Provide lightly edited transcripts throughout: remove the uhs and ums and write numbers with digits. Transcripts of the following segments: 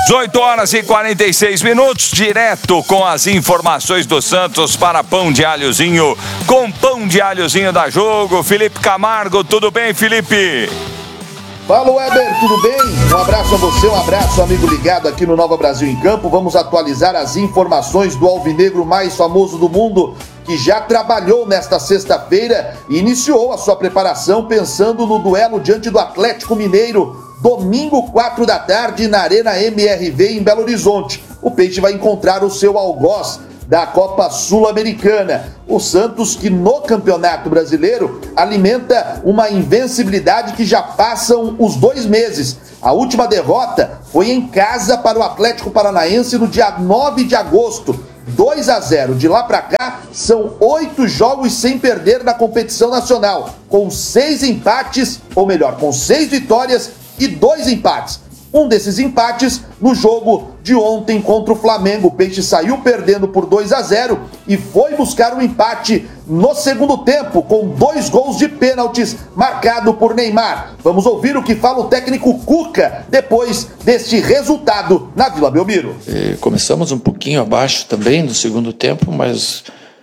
18 horas e 46 minutos, direto com as informações do Santos para Pão de Alhozinho, com Pão de Alhozinho da Jogo. Felipe Camargo, tudo bem, Felipe? Fala, Weber, tudo bem? Um abraço a você, um abraço, amigo ligado aqui no Nova Brasil em Campo. Vamos atualizar as informações do alvinegro mais famoso do mundo, que já trabalhou nesta sexta-feira e iniciou a sua preparação pensando no duelo diante do Atlético Mineiro, domingo, 4 da tarde, na Arena MRV em Belo Horizonte. O Peixe vai encontrar o seu algoz da Copa Sul-Americana. O Santos, que no Campeonato Brasileiro alimenta uma invencibilidade que já passam os 2 meses. A última derrota foi em casa para o Atlético Paranaense no dia 9 de agosto. 2-0. De lá para cá, são 8 jogos sem perder na competição nacional, com 6 empates, ou melhor, com 6 vitórias e 2 empates. Um desses empates no jogo de ontem contra o Flamengo. O Peixe saiu perdendo por 2-0 e foi buscar um empate no segundo tempo, com 2 gols de pênaltis marcado por Neymar. Vamos ouvir o que fala o técnico Cuca depois deste resultado na Vila Belmiro. Começamos um pouquinho abaixo também no segundo tempo, mas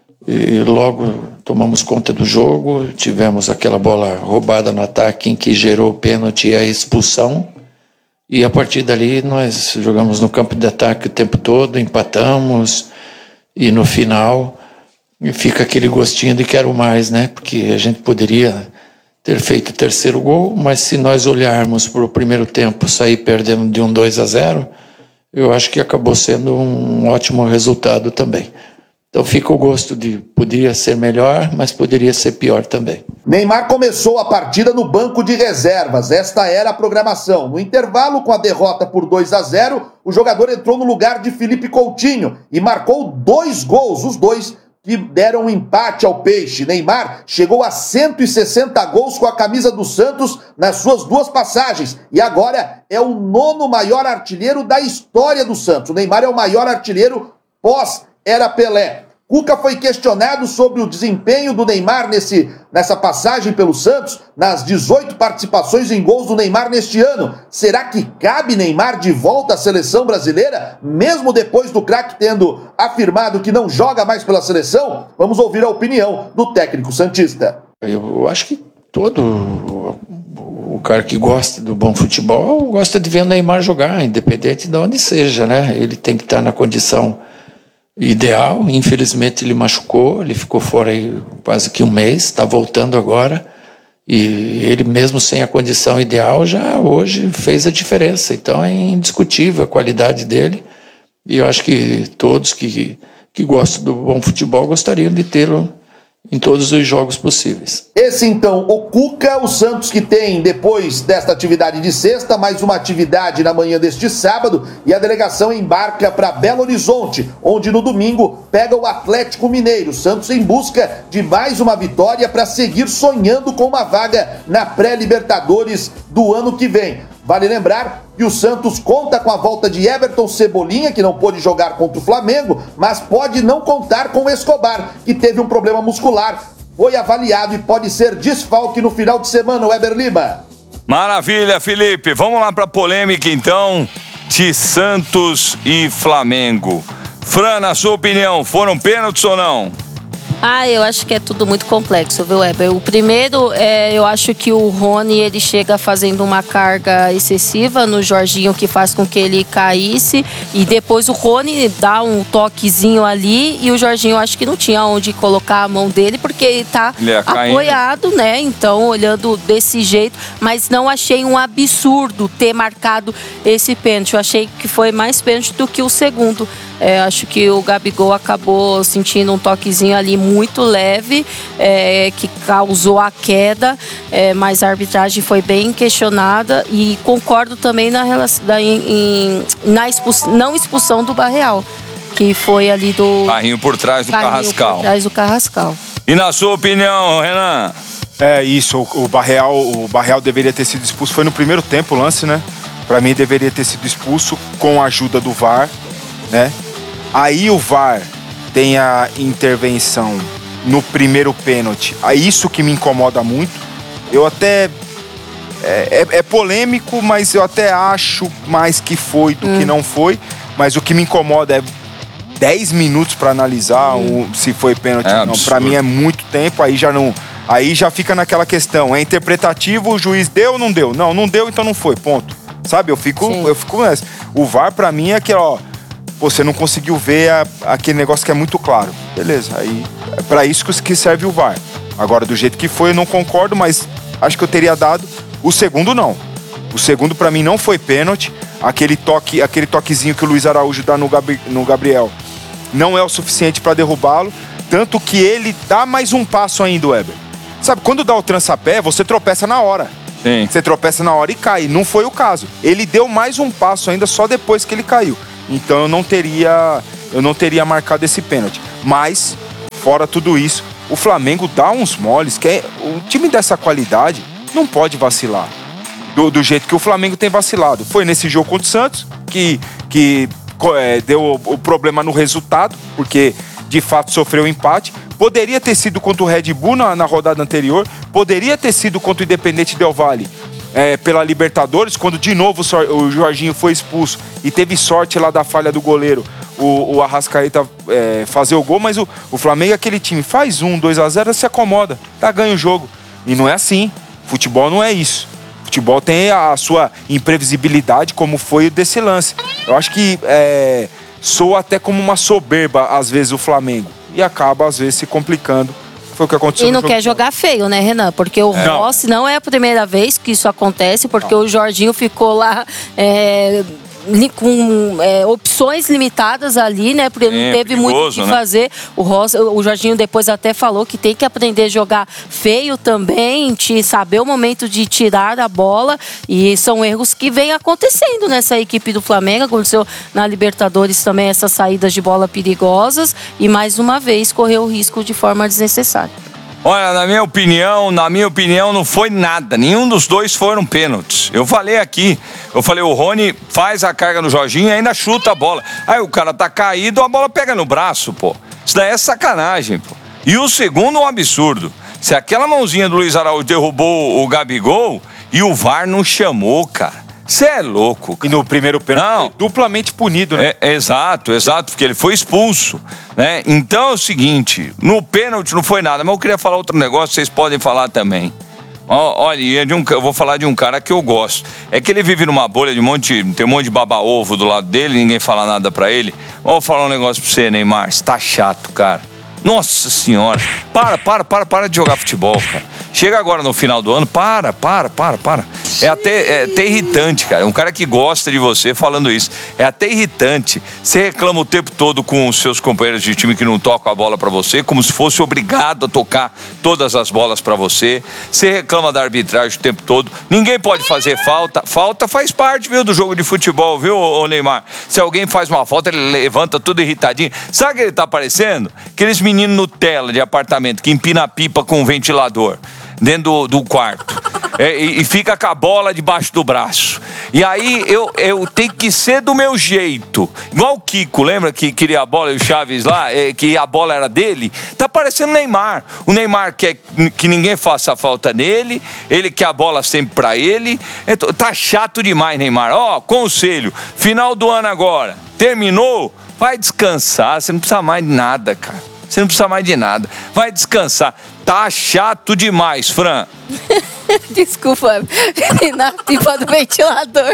logo tomamos conta do jogo. Tivemos aquela bola roubada no ataque em que gerou o pênalti e a expulsão. E a partir dali nós jogamos no campo de ataque o tempo todo, empatamos e no final fica aquele gostinho de quero mais, né? Porque a gente poderia ter feito o terceiro gol, mas se nós olharmos para o primeiro tempo sair perdendo de 2-0, eu acho que acabou sendo um ótimo resultado também. Então fica o gosto de poderia ser melhor, mas poderia ser pior também. Neymar começou a partida no banco de reservas. Esta era a programação. No intervalo, com a derrota por 2-0, o jogador entrou no lugar de Felipe Coutinho e marcou 2 gols, os 2 que deram um empate ao Peixe. Neymar chegou a 160 gols com a camisa do Santos nas suas 2 passagens e agora é o 9º maior artilheiro da história do Santos. O Neymar é o maior artilheiro pós-era Pelé. Cuca foi questionado sobre o desempenho do Neymar nessa passagem pelo Santos, nas 18 participações em gols do Neymar neste ano. Será que cabe Neymar de volta à seleção brasileira, mesmo depois do craque tendo afirmado que não joga mais pela seleção? Vamos ouvir a opinião do técnico santista. Eu acho que todo o cara que gosta do bom futebol gosta de ver o Neymar jogar, independente de onde seja, né? Ele tem que estar na condição ideal. Infelizmente ele machucou, ele ficou fora aí quase que um mês, está voltando agora, e ele mesmo sem a condição ideal já hoje fez a diferença. Então é indiscutível a qualidade dele, e eu acho que todos que gostam do bom futebol gostariam de tê-lo em todos os jogos possíveis. Esse então, o Cuca, o Santos que tem, depois desta atividade de sexta, mais uma atividade na manhã deste sábado, e a delegação embarca para Belo Horizonte, onde no domingo pega o Atlético Mineiro. Santos em busca de mais uma vitória para seguir sonhando com uma vaga na pré-Libertadores do ano que vem. Vale lembrar que o Santos conta com a volta de Everton Cebolinha, que não pôde jogar contra o Flamengo, mas pode não contar com o Escobar, que teve um problema muscular, foi avaliado e pode ser desfalque no final de semana, Weber Lima. Maravilha, Felipe. Vamos lá para a polêmica, então, de Santos e Flamengo. Fran, na sua opinião, foram pênaltis ou não? Eu acho que é tudo muito complexo, viu, Weber? O primeiro, eu acho que o Rony, ele chega fazendo uma carga excessiva no Jorginho, que faz com que ele caísse, e depois o Rony dá um toquezinho ali, e o Jorginho, acho que não tinha onde colocar a mão dele, porque ele tá apoiado, né? Então, olhando desse jeito, mas não achei um absurdo ter marcado esse pênalti. Eu achei que foi mais pênalti do que o segundo. Acho que o Gabigol acabou sentindo um toquezinho ali muito leve, que causou a queda, mas a arbitragem foi bem questionada, e concordo também na não expulsão do Barreal, que foi ali do carrinho por trás do Carrascal. Por trás do Carrascal. E na sua opinião, Renan? Isso, o Barreal deveria ter sido expulso, foi no primeiro tempo o lance, né? Pra mim deveria ter sido expulso com a ajuda do VAR, né? Aí o VAR tem a intervenção no primeiro pênalti. É isso que me incomoda muito. Eu até é polêmico, mas eu até acho mais que foi do que não foi. Mas o que me incomoda é 10 minutos para analisar se foi pênalti ou não. Para mim é muito tempo, aí já fica naquela questão, é interpretativo, o juiz deu ou não deu? Não deu, então não foi, ponto. Sabe, eu fico nessa. O VAR pra mim é aquele, você não conseguiu ver aquele negócio que é muito claro. Beleza, aí é pra isso que serve o VAR. Agora, do jeito que foi, eu não concordo, mas acho que eu teria dado. O segundo, não. O segundo, pra mim, não foi pênalti. Aquele toquezinho que o Luiz Araújo dá no Gabriel não é o suficiente pra derrubá-lo. Tanto que ele dá mais um passo ainda, Weber. Sabe, quando dá o trançapé, você tropeça na hora. Sim. Você tropeça na hora e cai. Não foi o caso. Ele deu mais um passo ainda só depois que ele caiu. Então eu não teria marcado esse pênalti. Mas, fora tudo isso, o Flamengo dá uns moles, um time dessa qualidade não pode vacilar. Do jeito que o Flamengo tem vacilado. Foi nesse jogo contra o Santos que deu o problema no resultado, porque de fato sofreu empate. Poderia ter sido contra o Red Bull na rodada anterior, poderia ter sido contra o Independente Del Valle pela Libertadores, quando de novo o Jorginho foi expulso e teve sorte lá da falha do goleiro, o Arrascaeta fazer o gol, mas o Flamengo é aquele time, faz 2-0, se acomoda, ganha o jogo. E não é assim, futebol não é isso. Futebol tem a sua imprevisibilidade, como foi desse lance. Eu acho que soa até como uma soberba, às vezes, o Flamengo. E acaba, às vezes, se complicando. Foi o que aconteceu. E não quer jogar feio, né, Renan? Porque o Rossi não é a primeira vez que isso acontece, porque o Jorginho ficou lá com opções limitadas ali, né? Porque não teve muito o que fazer. O Jorginho depois até falou que tem que aprender a jogar feio também, saber o momento de tirar a bola. E são erros que vêm acontecendo nessa equipe do Flamengo. Aconteceu na Libertadores também essas saídas de bola perigosas. E mais uma vez correu o risco de forma desnecessária. Olha, na minha opinião, não foi nada. Nenhum dos dois foram pênaltis. Eu falei aqui, o Rony faz a carga no Jorginho e ainda chuta a bola. Aí o cara tá caído, a bola pega no braço, pô. Isso daí é sacanagem, pô. E o segundo é um absurdo. Se aquela mãozinha do Luiz Araújo derrubou o Gabigol e o VAR não chamou, cara. Você é louco, cara. E no primeiro pênalti foi duplamente punido, né? Exato, porque ele foi expulso, né? Então é o seguinte, no pênalti não foi nada, mas eu queria falar outro negócio, vocês podem falar também. Olha, eu vou falar de um cara que eu gosto. É que ele vive numa bolha tem um monte de baba-ovo do lado dele, ninguém fala nada pra ele. Vou falar um negócio pra você, Neymar, você tá chato, cara. Nossa senhora, para de jogar futebol, cara. Chega agora no final do ano, para. É até irritante, cara. Um cara que gosta de você falando isso. É até irritante. Você reclama o tempo todo com os seus companheiros de time que não tocam a bola pra você, como se fosse obrigado a tocar todas as bolas pra você. Você reclama da arbitragem o tempo todo. Ninguém pode fazer falta. Falta faz parte, viu, do jogo de futebol, viu, ô Neymar? Se alguém faz uma falta, ele levanta tudo irritadinho. Sabe o que ele tá parecendo? Aqueles meninos Nutella de apartamento que empina a pipa com um ventilador dentro do quarto e fica com a bola debaixo do braço. E aí eu tenho que ser do meu jeito. Igual o Kiko, lembra que queria a bola e o Chaves lá, que a bola era dele? Tá parecendo o Neymar. O Neymar quer que ninguém faça falta nele, ele quer a bola sempre pra ele. Tá chato demais, Neymar. Conselho, final do ano agora, terminou, vai descansar, você não precisa mais de nada, cara. Você não precisa mais de nada. Vai descansar. Tá chato demais, Fran. Desculpa, na pipa do ventilador.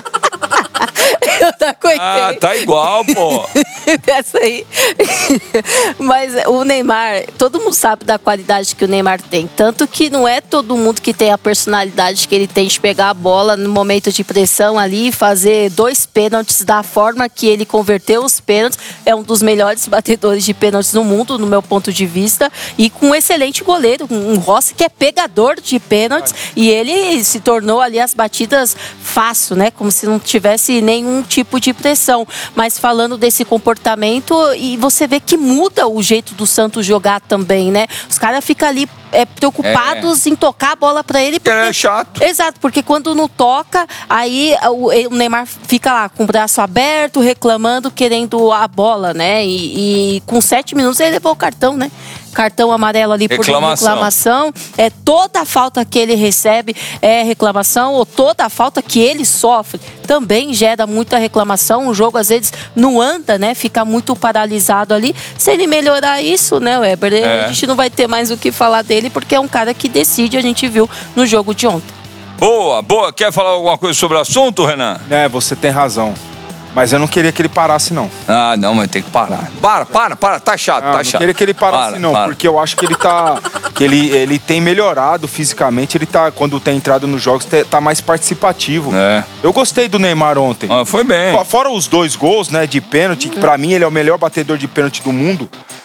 Eu não aguentei. Tá igual, pô. Essa aí. Mas o Neymar, todo mundo sabe da qualidade que o Neymar tem. Tanto que não é todo mundo que tem a personalidade que ele tem de pegar a bola no momento de pressão ali e fazer 2 pênaltis da forma que ele converteu os pênaltis. É um dos melhores batedores de pênaltis no mundo, no meu ponto de vista. E com um excelente goleiro, um Rossi que é pegador de pênaltis. E ele se tornou ali as batidas fácil, né? Como se não tivesse nenhum tipo de pressão. Mas falando desse comportamento, e você vê que muda o jeito do Santos jogar também, né? Os caras ficam ali preocupados em tocar a bola pra ele. Porque é chato. Exato, porque quando não toca, aí o Neymar fica lá com o braço aberto, reclamando, querendo a bola, né? E com 7 minutos ele levou o cartão, né? Cartão amarelo ali por reclamação. Toda a falta que ele recebe é reclamação, ou toda a falta que ele sofre também gera muita reclamação. O jogo às vezes não anda, né? Fica muito paralisado ali. Se ele melhorar isso, né, Weber? A gente não vai ter mais o que falar dele, porque é um cara que decide, a gente viu no jogo de ontem. Boa. Quer falar alguma coisa sobre o assunto, Renan? Você tem razão. Mas eu não queria que ele parasse, não. Ah, não, mas tem que parar. Para, tá chato, tá chato. Não queria que ele parasse, porque eu acho que ele tá... que ele tem melhorado fisicamente, ele tá, quando tem entrado nos jogos, tá mais participativo. Eu gostei do Neymar ontem. Foi bem. Fora os 2 gols, né, de pênalti, que pra mim ele é o melhor batedor de pênalti do mundo.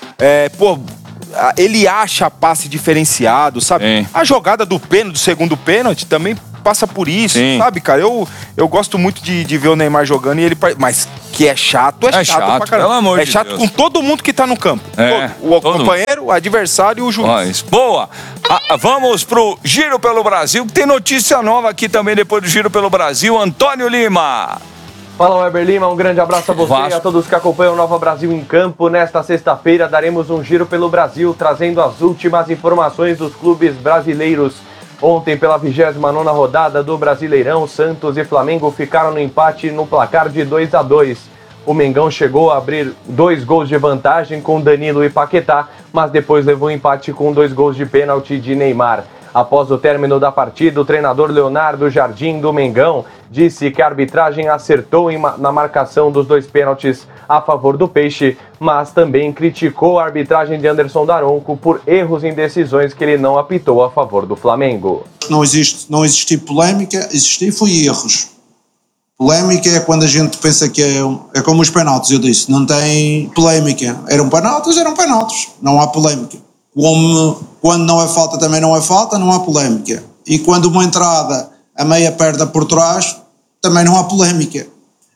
Ele acha passe diferenciado, sabe? A jogada do segundo pênalti também passa por isso, sabe, cara? Eu gosto muito de ver o Neymar jogando, mas que é chato pra caramba. Pelo amor de chato Deus. Com todo mundo que tá no campo. O companheiro, o adversário e o juiz. Boa! Vamos pro Giro pelo Brasil, que tem notícia nova aqui também depois do Giro pelo Brasil. Antônio Lima. Fala, Weber Lima, um grande abraço a você e a todos que acompanham o Nova Brasil em Campo. Nesta sexta-feira daremos um giro pelo Brasil, trazendo as últimas informações dos clubes brasileiros. Ontem, pela 29ª rodada do Brasileirão, Santos e Flamengo ficaram no empate no placar de 2-2. O Mengão chegou a abrir 2 gols de vantagem com Danilo e Paquetá, mas depois levou empate com 2 gols de pênalti de Neymar. Após o término da partida, o treinador Leonardo Jardim do Mengão disse que a arbitragem acertou na marcação dos 2 pênaltis a favor do Peixe, mas também criticou a arbitragem de Anderson Daronco por erros em decisões que ele não apitou a favor do Flamengo. Não existiu polémica, foi erros. Polémica é quando a gente pensa que é como os penaltis, eu disse, não tem polémica. Eram penaltis, não há polémica. Quando não é falta, também não é falta, não há polémica. E quando uma entrada, a meia perda por trás, também não há polémica.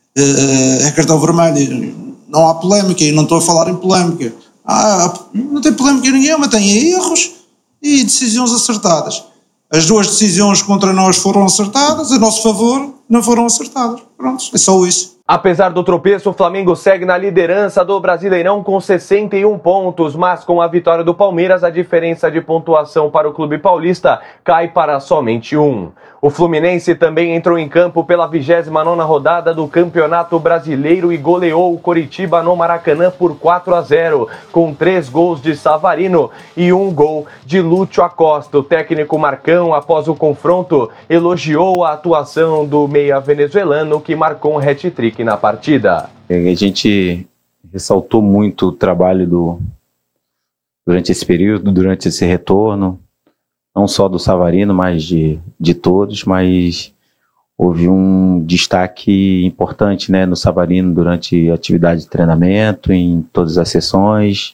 É cartão vermelho, não há polémica, e não estou a falar em polémica. Não tem polémica nenhuma, tem erros e decisões acertadas. As 2 decisões contra nós foram acertadas, a nosso favor não foram acertadas. Pronto, é só isso. Apesar do tropeço, o Flamengo segue na liderança do Brasileirão com 61 pontos, mas com a vitória do Palmeiras, a diferença de pontuação para o clube paulista cai para somente 1. O Fluminense também entrou em campo pela 29ª rodada do Campeonato Brasileiro e goleou o Coritiba no Maracanã por 4-0, com 3 gols de Savarino e 1 gol de Lúcio Acosta. O técnico Marcão, após o confronto, elogiou a atuação do meia venezuelano, que marcou um hat-trick na partida. A gente ressaltou muito o trabalho durante esse período, durante esse retorno, não só do Savarino, mas de todos, mas houve um destaque importante, né, no Savarino durante a atividade de treinamento, em todas as sessões,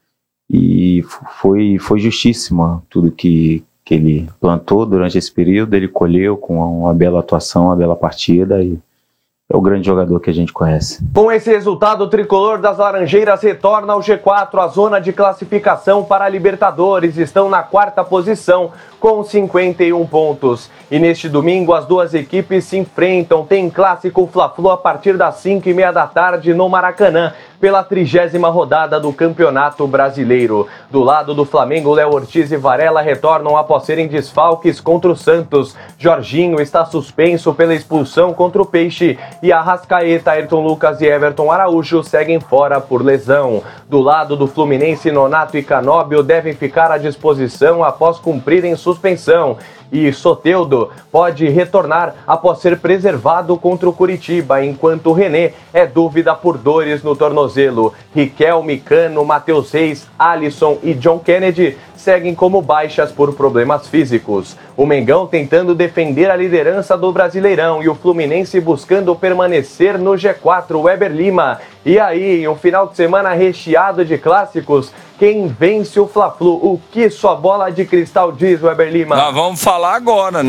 e foi justíssimo tudo que ele plantou durante esse período. Ele colheu com uma bela atuação, uma bela partida, e é o grande jogador que a gente conhece. Com esse resultado, o tricolor das Laranjeiras retorna ao G4, a zona de classificação para a Libertadores. Estão na 4ª posição com 51 pontos. E neste domingo, as 2 equipes se enfrentam. Tem clássico Fla-Flu a partir das 5h30 da tarde no Maracanã, pela 30ª rodada do Campeonato Brasileiro. Do lado do Flamengo, Léo Ortiz e Varela retornam após serem desfalques contra o Santos. Jorginho está suspenso pela expulsão contra o Peixe e Arrascaeta, Ayrton Lucas e Everton Araújo seguem fora por lesão. Do lado do Fluminense, Nonato e Canóbio devem ficar à disposição após cumprirem suspensão. E Soteldo pode retornar após ser preservado contra o Coritiba, enquanto René é dúvida por dores no tornozelo. Riquelme, Cano, Matheus Reis, Alisson e John Kennedy seguem como baixas por problemas físicos. O Mengão tentando defender a liderança do Brasileirão e o Fluminense buscando permanecer no G4, Weber Lima. E aí, um final de semana recheado de clássicos. Quem vence o Fla-Flu? O que sua bola de cristal diz, Weber Lima? Nós vamos falar agora, né?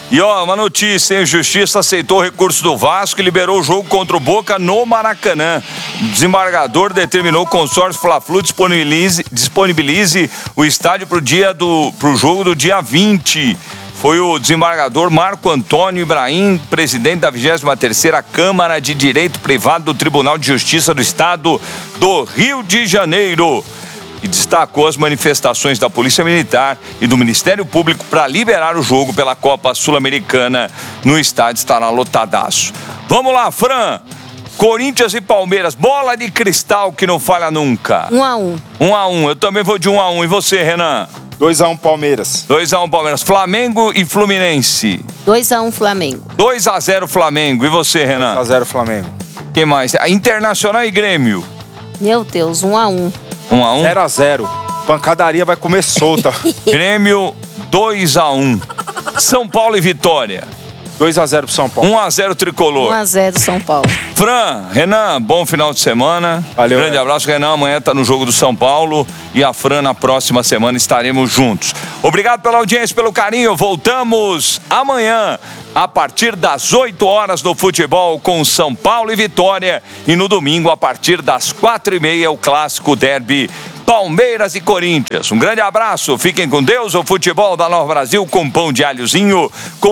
E ó, uma notícia, hein? Justiça aceitou o recurso do Vasco e liberou o jogo contra o Boca no Maracanã. O desembargador determinou que o consórcio Fla-Flu disponibilize o estádio pro jogo do dia 20. Foi o desembargador Marco Antônio Ibrahim, presidente da 23ª Câmara de Direito Privado do Tribunal de Justiça do Estado do Rio de Janeiro. E destacou as manifestações da Polícia Militar e do Ministério Público para liberar o jogo pela Copa Sul-Americana. No estádio estará lotadaço. Vamos lá, Fran. Corinthians e Palmeiras, bola de cristal que não falha nunca. 1-1. 1-1, eu também vou de 1-1. E você, Renan? 2-1 Palmeiras. 2-1 Palmeiras. Flamengo e Fluminense. 2-1 Flamengo. 2-0 Flamengo. E você, Renan? 2-0 Flamengo. Quem mais? Internacional e Grêmio. Meu Deus, 1-1. 1-1. 0-0. Pancadaria vai comer solta. Grêmio 2-1. São Paulo e Vitória. 2-0 pro São Paulo. 1-0 Tricolor. 1-0 São Paulo. Fran, Renan, bom final de semana. Valeu. Grande abraço, Renan. Amanhã tá no jogo do São Paulo e a Fran na próxima semana estaremos juntos. Obrigado pela audiência, pelo carinho. Voltamos amanhã a partir das 8 horas no futebol com São Paulo e Vitória. E no domingo, a partir das 4h30, o clássico derby Palmeiras e Corinthians. Um grande abraço, fiquem com Deus. O futebol da Nova Brasil com pão de alhozinho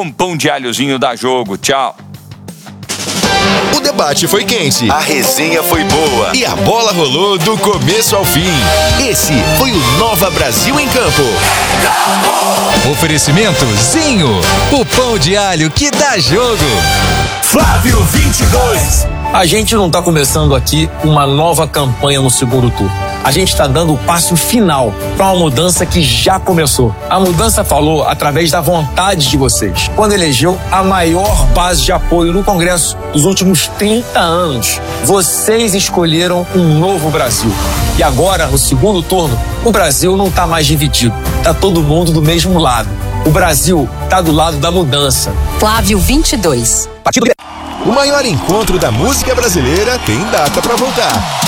dá jogo. Tchau. O debate foi quente, a resenha foi boa e a bola rolou do começo ao fim. Esse foi o Nova Brasil em Campo. Oferecimento Zinho, o pão de alho que dá jogo. Flávio 22. A gente não está começando aqui uma nova campanha no segundo turno. A gente está dando o passo final para uma mudança que já começou. A mudança falou através da vontade de vocês, quando elegeu a maior base de apoio no Congresso dos últimos 30 anos. Vocês escolheram um novo Brasil. E agora, no segundo turno, o Brasil não está mais dividido. Está todo mundo do mesmo lado. O Brasil está do lado da mudança. Flávio 22. Partido. O maior encontro da música brasileira tem data para voltar.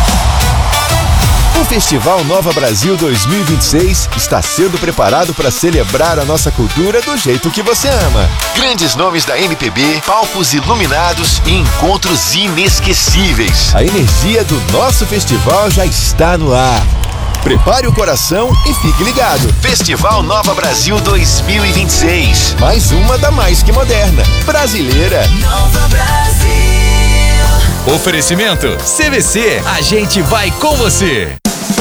O Festival Nova Brasil 2026 está sendo preparado para celebrar a nossa cultura do jeito que você ama. Grandes nomes da MPB, palcos iluminados e encontros inesquecíveis. A energia do nosso festival já está no ar. Prepare o coração e fique ligado. Festival Nova Brasil 2026. Mais uma da Mais Que Moderna. Brasileira. Nova Brasil. Oferecimento CVC. A gente vai com você.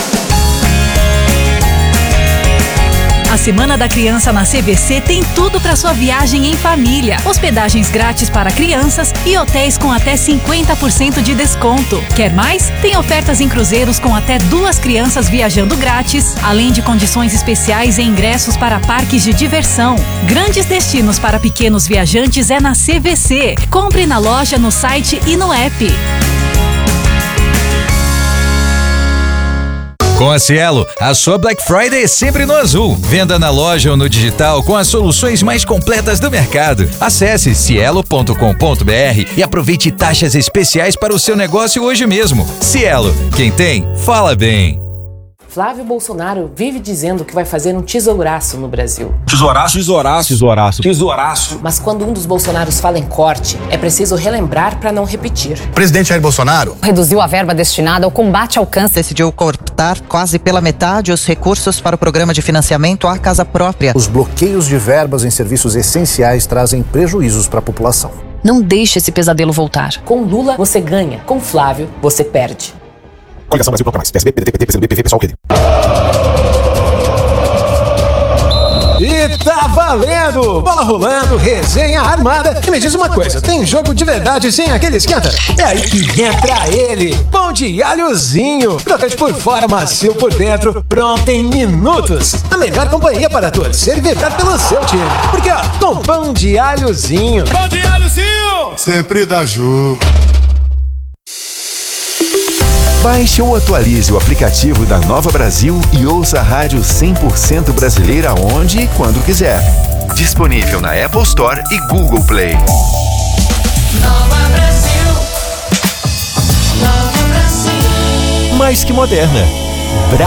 A Semana da Criança na CVC tem tudo para sua viagem em família. Hospedagens grátis para crianças e hotéis com até 50% de desconto. Quer mais? Tem ofertas em cruzeiros com até 2 crianças viajando grátis, além de condições especiais em ingressos para parques de diversão. Grandes destinos para pequenos viajantes é na CVC. Compre na loja, no site e no app. Com a Cielo, a sua Black Friday é sempre no azul. Venda na loja ou no digital com as soluções mais completas do mercado. Acesse cielo.com.br e aproveite taxas especiais para o seu negócio hoje mesmo. Cielo, quem tem, fala bem. Flávio Bolsonaro vive dizendo que vai fazer um tesouraço no Brasil. Tesouraço? Tesouraço. Tesouraço. Tesouraço. Mas quando um dos Bolsonaros fala em corte, é preciso relembrar para não repetir. O presidente Jair Bolsonaro reduziu a verba destinada ao combate ao câncer. Decidiu cortar quase pela metade os recursos para o programa de financiamento à casa própria. Os bloqueios de verbas em serviços essenciais trazem prejuízos para a população. Não deixe esse pesadelo voltar. Com Lula, você ganha. Com Flávio, você perde. Coligação Brasil Proclamais. PSB, PDT, PT, PCdoB, PV, PSOL, QD. E tá valendo! Bola rolando, resenha armada. E me diz uma coisa, tem jogo de verdade sem aquele esquenta? É aí que entra ele, pão de alhozinho. Crocante por fora, macio por dentro, pronto em minutos. A melhor companhia para torcer e vibrar pelo seu time. Porque ó, com pão de alhozinho. Pão de alhozinho! Sempre dá jogo. Baixe ou atualize o aplicativo da Nova Brasil e ouça a rádio 100% brasileira onde e quando quiser. Disponível na Apple Store e Google Play. Nova Brasil. Nova Brasil. Mais que moderna.